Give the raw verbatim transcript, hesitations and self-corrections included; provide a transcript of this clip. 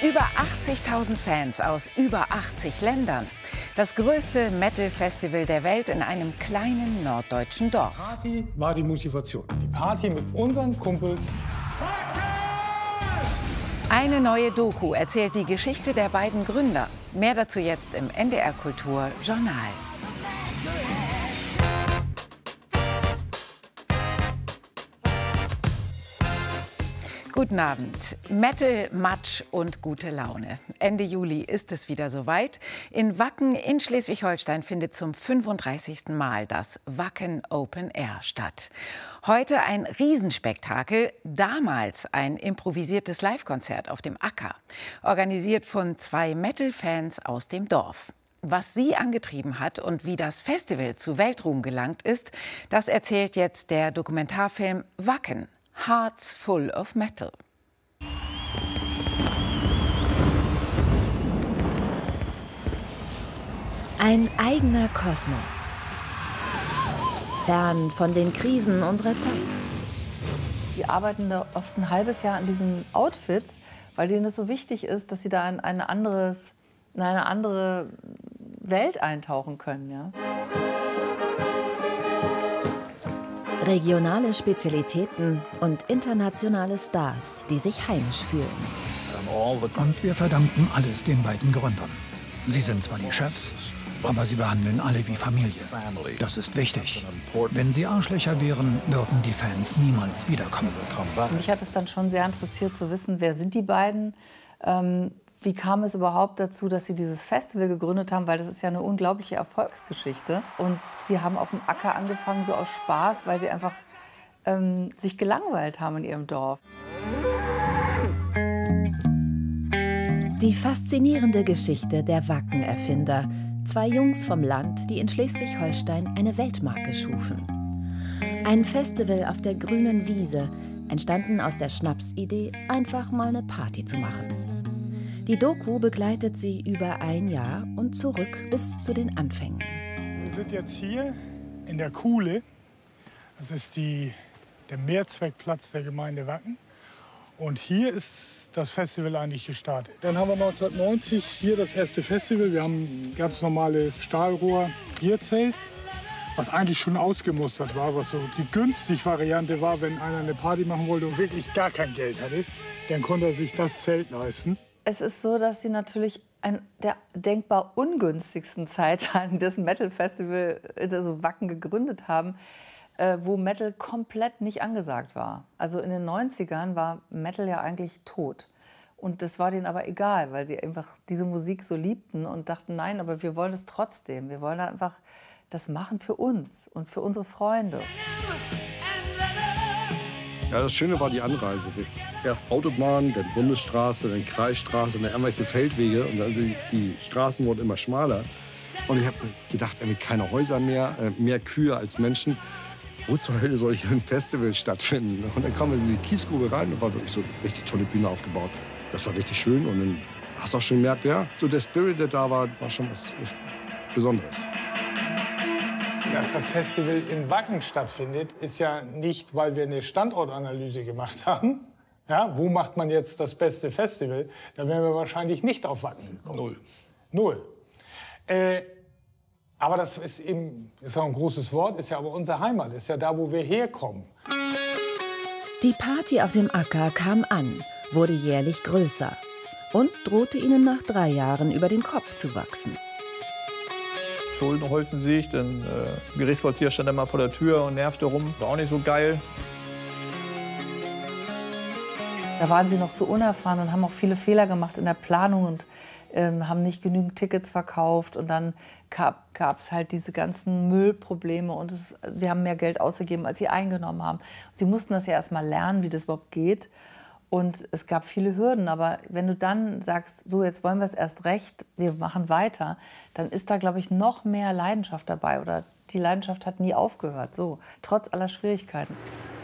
Über achtzigtausend Fans aus über achtzig Ländern. Das größte Metal-Festival der Welt in einem kleinen norddeutschen Dorf. Party war die Motivation. Die Party mit unseren Kumpels. Eine neue Doku erzählt die Geschichte der beiden Gründer. Mehr dazu jetzt im N D R Kultur Journal. Guten Abend. Metal, Matsch und gute Laune. Ende Juli ist es wieder soweit. In Wacken in Schleswig-Holstein findet zum fünfunddreißigsten Mal das Wacken Open Air statt. Heute ein Riesenspektakel, damals ein improvisiertes Live-Konzert auf dem Acker, organisiert von zwei Metal-Fans aus dem Dorf. Was sie angetrieben hat und wie das Festival zu Weltruhm gelangt ist, das erzählt jetzt der Dokumentarfilm Wacken. Hearts Full of Metal. Ein eigener Kosmos. Fern von den Krisen unserer Zeit. Die arbeiten da oft ein halbes Jahr an diesen Outfits, weil denen es so wichtig ist, dass sie da in eine, anderes, in eine andere Welt eintauchen können. Ja? Regionale Spezialitäten und internationale Stars, die sich heimisch fühlen. Und wir verdanken alles den beiden Gründern. Sie sind zwar die Chefs, aber sie behandeln alle wie Familie. Das ist wichtig. Wenn sie Arschlöcher wären, würden die Fans niemals wiederkommen. Mich hat es dann schon sehr interessiert zu wissen, wer sind die beiden? Ähm, wie kam es überhaupt dazu, dass sie dieses Festival gegründet haben? Weil das ist ja eine unglaubliche Erfolgsgeschichte. Und sie haben auf dem Acker angefangen, so aus Spaß, weil sie einfach ähm, sich gelangweilt haben in ihrem Dorf. Die faszinierende Geschichte der Wacken-Erfinder. Zwei Jungs vom Land, die in Schleswig-Holstein eine Weltmarke schufen. Ein Festival auf der grünen Wiese, entstanden aus der Schnapsidee, einfach mal eine Party zu machen. Die Doku begleitet sie über ein Jahr und zurück bis zu den Anfängen. Wir sind jetzt hier in der Kuhle. Das ist die, der Mehrzweckplatz der Gemeinde Wacken. Und hier ist das Festival eigentlich gestartet. Dann haben wir neunzehnhundertneunzig hier das erste Festival. Wir haben ein ganz normales Stahlrohr-Bierzelt, was eigentlich schon ausgemustert war, was so die günstige Variante war, wenn einer eine Party machen wollte und wirklich gar kein Geld hatte, dann konnte er sich das Zelt leisten. Es ist so, dass sie natürlich an der denkbar ungünstigsten Zeit an das Metal Festival, also Wacken, gegründet haben, äh, wo Metal komplett nicht angesagt war. Also in den neunzigern war Metal ja eigentlich tot. Und das war denen aber egal, weil sie einfach diese Musik so liebten und dachten, nein, aber wir wollen es trotzdem. Wir wollen einfach das machen für uns und für unsere Freunde. Ja, das Schöne war die Anreise. Erst Autobahn, dann Bundesstraße, dann Kreisstraße, dann irgendwelche Feldwege. Und also die Straßen wurden immer schmaler. Und ich habe gedacht, keine Häuser mehr, mehr Kühe als Menschen. Wo zur Hölle soll hier ein Festival stattfinden? Und dann kam in die Kiesgrube rein und war wirklich so eine richtig tolle Bühne aufgebaut. Das war richtig schön. Und dann hast du auch schon gemerkt, ja, so der Spirit, der da war, war schon was echt Besonderes. Dass das Festival in Wacken stattfindet, ist ja nicht, weil wir eine Standortanalyse gemacht haben. Ja, wo macht man jetzt das beste Festival? Da wären wir wahrscheinlich nicht auf Wacken gekommen. Null. Null. Äh, aber das ist eben, ist auch ein großes Wort, ist ja aber unsere Heimat, ist ja da, wo wir herkommen. Die Party auf dem Acker kam an, wurde jährlich größer und drohte ihnen nach drei Jahren über den Kopf zu wachsen. Schuldenholfen-Sieg, dann äh, Gerichtsvollzieher stand immer vor der Tür und nervte rum. War auch nicht so geil. Da waren sie noch so unerfahren und haben auch viele Fehler gemacht in der Planung und ähm, haben nicht genügend Tickets verkauft. Und dann gab es halt diese ganzen Müllprobleme und es, sie haben mehr Geld ausgegeben, als sie eingenommen haben. Sie mussten das ja erst mal lernen, wie das überhaupt geht. Und es gab viele Hürden, aber wenn du dann sagst, so jetzt wollen wir es erst recht, wir machen weiter, dann ist da, glaube ich, noch mehr Leidenschaft dabei oder die Leidenschaft hat nie aufgehört, so, trotz aller Schwierigkeiten.